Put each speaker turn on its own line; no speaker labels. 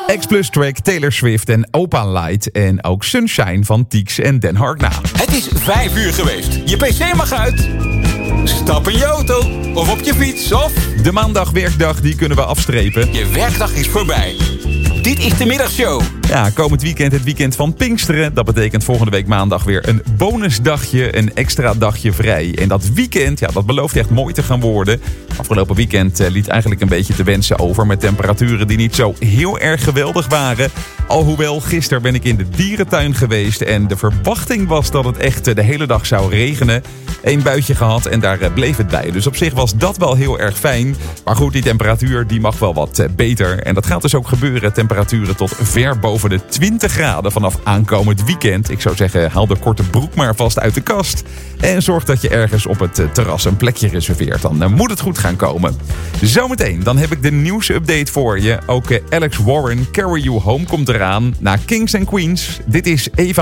X+ Track, Taylor Swift en Opa Light. En ook Sunshine van Tieks en Den Hark na.
Het is 5 uur geweest. Je pc mag uit. Stap in je auto of op je fiets of...
De maandag werkdag die kunnen we afstrepen.
Je werkdag is voorbij. Dit is de middagshow.
Ja, komend weekend het weekend van Pinksteren. Dat betekent volgende week maandag weer een bonusdagje, een extra dagje vrij. En dat weekend, ja, dat belooft echt mooi te gaan worden. Afgelopen weekend liet eigenlijk een beetje te wensen over met temperaturen die niet zo heel erg geweldig waren. Alhoewel, gisteren ben ik in de dierentuin geweest en de verwachting was dat het echt de hele dag zou regenen. Eén buitje gehad en daar bleef het bij. Dus op zich was dat wel heel erg fijn. Maar goed, die temperatuur die mag wel wat beter. En dat gaat dus ook gebeuren. Temperaturen tot ver boven de 20 graden vanaf aankomend weekend. Ik zou zeggen, haal de korte broek maar vast uit de kast. En zorg dat je ergens op het terras een plekje reserveert. Dan moet het goed gaan komen. Zometeen, dan heb ik de nieuwsupdate voor je. Ook Alex Warren, Carry You Home komt eraan. Na Kings and Queens. Dit is Eva